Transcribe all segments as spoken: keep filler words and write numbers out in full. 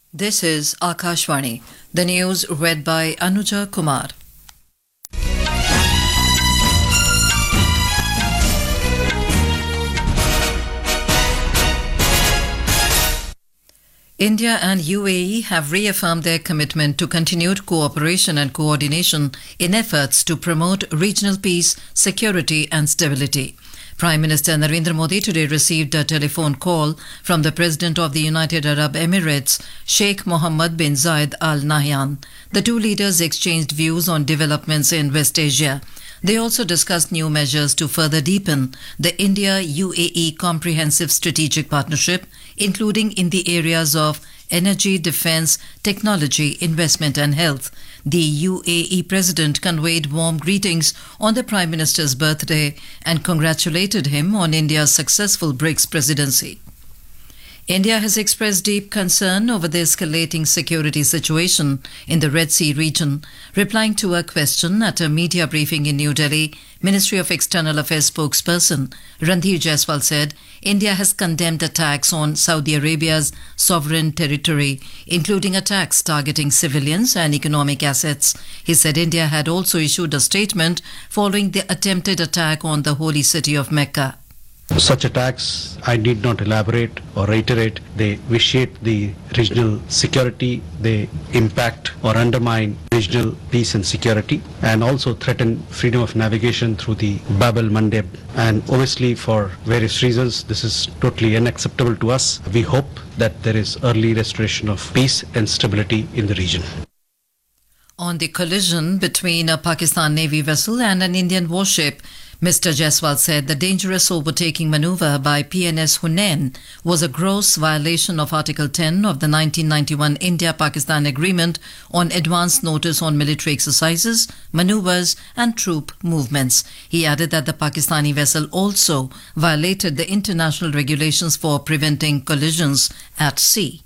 This is Akashvani. The news read by Anuja Kumar. India and U A E have reaffirmed their commitment to continued cooperation and coordination in efforts to promote regional peace, security and stability. Prime Minister Narendra Modi today received a telephone call from the President of the United Arab Emirates, Sheikh Mohammed bin Zayed Al Nahyan. The two leaders exchanged views on developments in West Asia. They also discussed new measures to further deepen the India-U A E comprehensive strategic partnership, including in the areas of energy, defence, technology, investment and health. The U A E President conveyed warm greetings on the Prime Minister's birthday and congratulated him on India's successful BRICS presidency. India has expressed deep concern over the escalating security situation in the Red Sea region. Replying to a question at a media briefing in New Delhi, Ministry of External Affairs spokesperson Randhir Jaiswal said India has condemned attacks on Saudi Arabia's sovereign territory, including attacks targeting civilians and economic assets. He said India had also issued a statement following the attempted attack on the holy city of Mecca. Such attacks, I need not elaborate or reiterate, they vitiate the regional security, they impact or undermine regional peace and security, and also threaten freedom of navigation through the Bab el-Mandeb. And obviously, for various reasons, this is totally unacceptable to us. We hope that there is early restoration of peace and stability in the region. On the collision between a Pakistan Navy vessel and an Indian warship, Mister Jaiswal said the dangerous overtaking maneuver by P N S Hunain was a gross violation of Article ten of the nineteen ninety-one India-Pakistan Agreement on Advance Notice on Military Exercises, Maneuvers and Troop Movements. He added that the Pakistani vessel also violated the international regulations for preventing collisions at sea.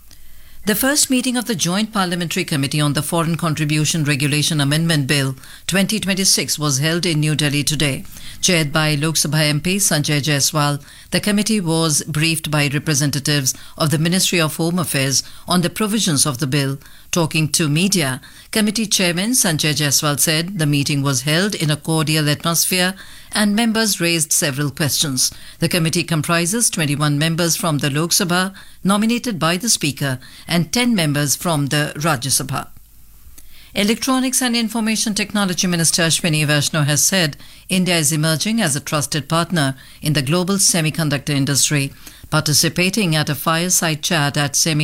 The first meeting of the Joint Parliamentary Committee on the Foreign Contribution Regulation Amendment Bill twenty twenty-six was held in New Delhi today. Chaired by Lok Sabha M P Sanjay Jaiswal, the committee was briefed by representatives of the Ministry of Home Affairs on the provisions of the bill. Talking to media, Committee Chairman Sanjay Jaiswal said the meeting was held in a cordial atmosphere and members raised several questions. The committee comprises twenty-one members from the Lok Sabha, nominated by the Speaker, and ten members from the Rajya Sabha. Electronics and Information Technology Minister Ashwini Vaishnaw has said India is emerging as a trusted partner in the global semiconductor industry. Participating at a fireside chat at Semiconductor